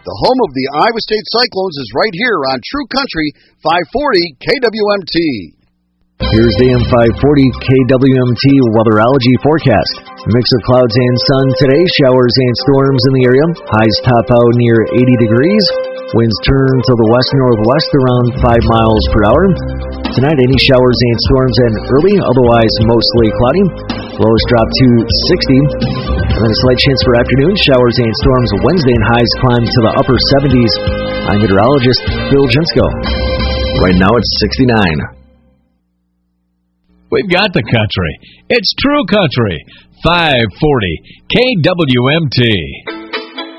The home of the Iowa State Cyclones is right here on True Country 540 KWMT. Here's the M540 KWMT weatherology forecast. Mix of clouds and sun today, showers and storms in the area. Highs top out near 80 degrees. Winds turn to the west-northwest around 5 miles per hour. Tonight, any showers and storms and early, otherwise mostly cloudy. Lows drop to 60. And then a slight chance for afternoon showers and storms Wednesday, and highs climb to the upper 70s. I'm meteorologist Bill Jensko. Right now it's 69. We've got the country. It's True Country 540 KWMT.